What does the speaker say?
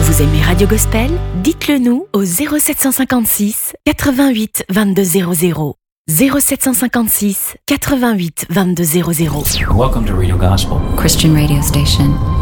Vous aimez Radio Gospel? Dites-le nous au 0756 88 22 00. 0756 88 22 00. Welcome to Radio Gospel, Christian radio station